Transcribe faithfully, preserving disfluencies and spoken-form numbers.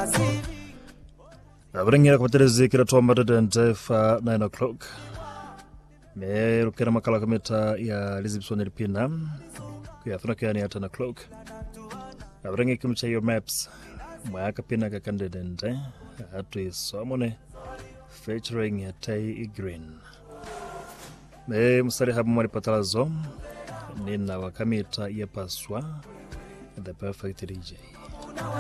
Abringira kubaterezi kira tuwa madadente fa nine o'clock. Me rukira makala kameta ya Lizibsoni Lipina. Kuya thuna kia ni ya ten o'clock. Abringi kumcha your maps. Mwaka pina kakandedente. Hatu isomone. Featuring ya Tay Green. Me mstari habu mwari patalazo. Nina wakamita ya paswa. The Perfect D J.